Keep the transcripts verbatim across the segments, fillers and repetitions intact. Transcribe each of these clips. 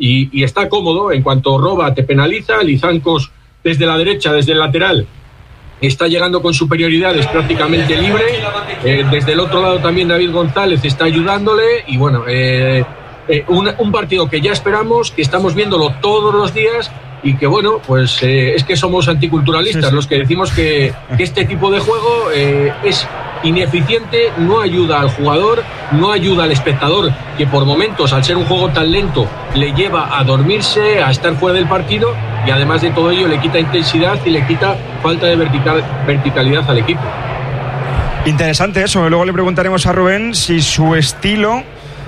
y, y está cómodo. En cuanto roba, te penaliza. Lizancos desde la derecha, desde el lateral, está llegando con superioridad, es prácticamente libre. Eh, desde el otro lado también David González está ayudándole. Y bueno, eh, eh, un, un partido que ya esperamos, que estamos viéndolo todos los días. Y que bueno, pues eh, es que somos anticulturalistas, sí, sí. los que decimos que, que este tipo de juego eh, es ineficiente, no ayuda al jugador, no ayuda al espectador, que por momentos, al ser un juego tan lento, le lleva a dormirse, a estar fuera del partido, y además de todo ello le quita intensidad y le quita falta de vertical, verticalidad al equipo. Interesante eso. Luego le preguntaremos a Rubén si su estilo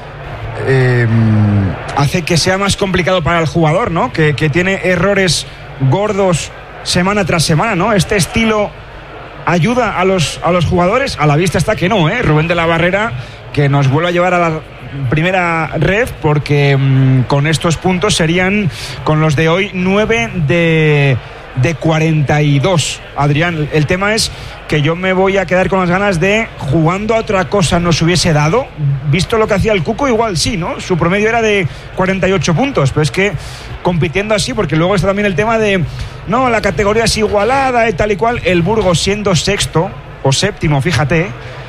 Eh, hace que sea más complicado para el jugador, ¿no? Que, que tiene errores gordos semana tras semana, ¿no? Este estilo ayuda a los, a los jugadores. A la vista está que no, ¿eh? Rubén de la Barrera, que nos vuelve a llevar a la primera red, porque mmm, con estos puntos serían, con los de hoy, nueve de, de cuarenta y dos. Adrián, el tema es que yo me voy a quedar con las ganas de, jugando a otra cosa nos hubiese dado, visto lo que hacía el Cuco, igual sí, ¿no? Su promedio era de cuarenta y ocho puntos, pero es que compitiendo así, porque luego está también el tema de, no, la categoría es igualada y tal y cual, el Burgos siendo sexto o séptimo, fíjate,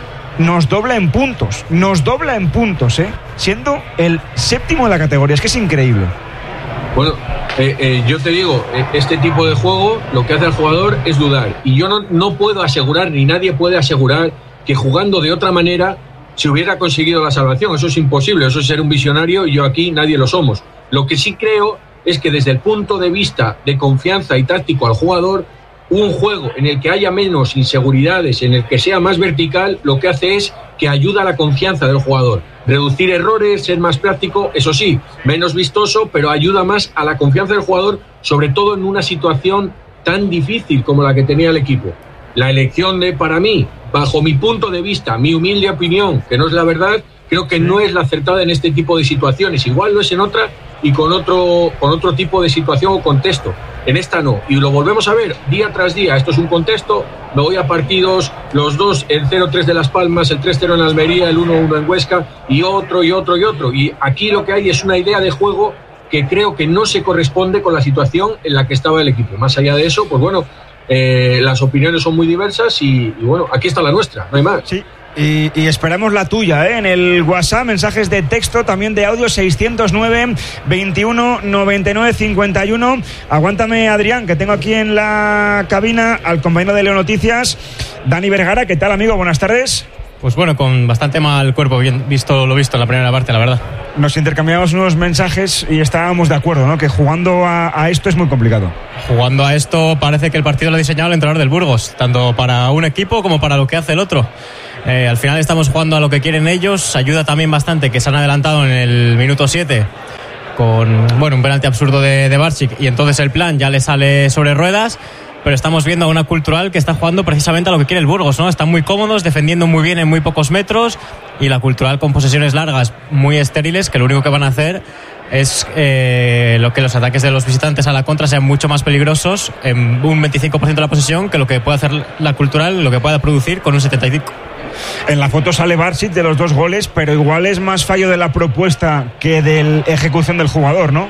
nos dobla en puntos, nos dobla en puntos, ¿eh? Siendo el séptimo de la categoría, es que es increíble. Bueno, eh, eh, yo te digo, eh, este tipo de juego lo que hace al jugador es dudar. Y yo no, no puedo asegurar, ni nadie puede asegurar, que jugando de otra manera se hubiera conseguido la salvación. Eso es imposible, eso es ser un visionario, y yo aquí nadie lo somos. Lo que sí creo es que desde el punto de vista de confianza y táctico al jugador, un juego en el que haya menos inseguridades, en el que sea más vertical, lo que hace es que ayuda a la confianza del jugador. Reducir errores, ser más práctico, eso sí, menos vistoso, pero ayuda más a la confianza del jugador, sobre todo en una situación tan difícil como la que tenía el equipo. La elección de, para mí, bajo mi punto de vista, mi humilde opinión, que no es la verdad, creo que no es la acertada en este tipo de situaciones. Igual lo es en otra y con otro, con otro tipo de situación o contexto. En esta no. Y lo volvemos a ver día tras día. Esto es un contexto. Me voy a partidos, los dos, el cero tres de Las Palmas, el tres cero en Almería, el uno uno en Huesca, y otro, y otro, y otro. Y aquí lo que hay es una idea de juego que creo que no se corresponde con la situación en la que estaba el equipo. Más allá de eso, pues bueno, eh, las opiniones son muy diversas y, y bueno, aquí está la nuestra, no hay más. Sí. Y, y esperamos la tuya, ¿eh? En el WhatsApp, mensajes de texto, también de audio, seiscientos nueve, veintiuno, noventa y nueve, cincuenta y uno. Aguántame, Adrián, que tengo aquí en la cabina al compañero de Leo Noticias, Dani Vergara. ¿Qué tal, amigo? Buenas tardes. Pues bueno, con bastante mal cuerpo, bien visto lo visto en la primera parte, la verdad. Nos intercambiamos unos mensajes y estábamos de acuerdo, ¿no? Que jugando a, a esto es muy complicado. Jugando a esto parece que el partido lo ha diseñado el entrenador del Burgos, tanto para un equipo como para lo que hace el otro. Eh, al final estamos jugando a lo que quieren ellos. Ayuda también bastante que se han adelantado en el minuto siete con, bueno, un penalti absurdo de, de Barczyk, y entonces el plan ya le sale sobre ruedas. Pero estamos viendo a una Cultural que está jugando precisamente a lo que quiere el Burgos, ¿no? Están muy cómodos, defendiendo muy bien en muy pocos metros, y la Cultural con posesiones largas muy estériles, que lo único que van a hacer es eh, lo que los ataques de los visitantes a la contra sean mucho más peligrosos en un veinticinco por ciento de la posesión que lo que puede hacer la Cultural, lo que pueda producir con un setenta y cinco por ciento. En la foto sale Barczyk de los dos goles, pero igual es más fallo de la propuesta que de la ejecución del jugador, ¿no?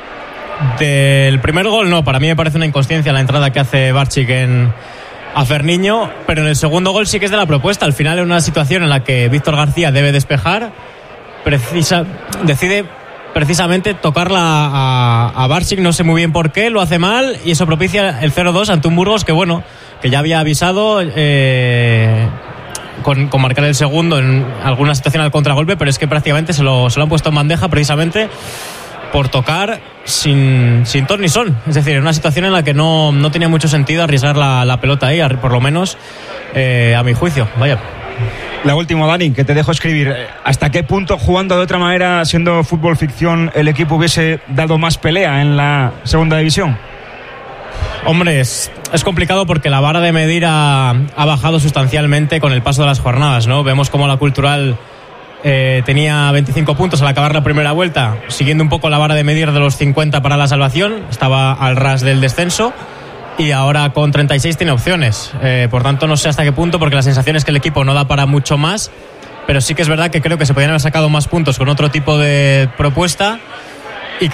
Del primer gol no, para mí me parece una inconsciencia la entrada que hace Barczyk en a Ferniño, pero en el segundo gol sí que es de la propuesta. Al final, en una situación en la que Víctor García debe despejar, precisa, decide precisamente tocarla a, a Barczyk, no sé muy bien por qué, lo hace mal, y eso propicia el cero dos ante un Burgos que bueno, que ya había avisado eh, con, con marcar el segundo en alguna situación al contragolpe, pero es que prácticamente se lo, se lo han puesto en bandeja precisamente por tocar sin, sin ton ni son. Es decir, en una situación en la que no, no tenía mucho sentido arriesgar la, la pelota ahí, por lo menos eh, a mi juicio. Vaya. La última, Dani, que te dejo escribir. ¿Hasta qué punto, jugando de otra manera, siendo fútbol ficción, el equipo hubiese dado más pelea en la segunda división? Hombre, es, es complicado porque la vara de medir ha, ha bajado sustancialmente con el paso de las jornadas, ¿no? Vemos cómo la Cultural Eh, tenía veinticinco puntos al acabar la primera vuelta, siguiendo un poco la vara de medir de los cincuenta para la salvación, estaba al ras del descenso, y ahora con treinta y seis tiene opciones. Eh, por tanto, no sé hasta qué punto, porque la sensación es que el equipo no da para mucho más, pero sí que es verdad que creo que se podrían haber sacado más puntos con otro tipo de propuesta.